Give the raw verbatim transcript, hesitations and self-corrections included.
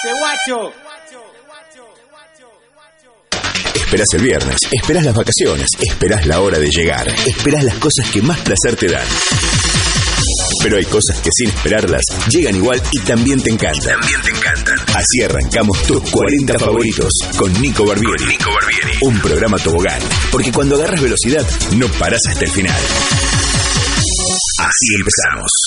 aguante, guacho. Esperás el viernes, esperás las vacaciones, esperás la hora de llegar, esperás las cosas que más placer te dan. Pero hay cosas que sin esperarlas llegan igual y también te encantan. También te encantan. Así arrancamos tus cuarenta favoritos con Nico Barbieri. Con Nico Barbieri. Un programa tobogán, porque cuando agarras velocidad no parás hasta el final. Así empezamos.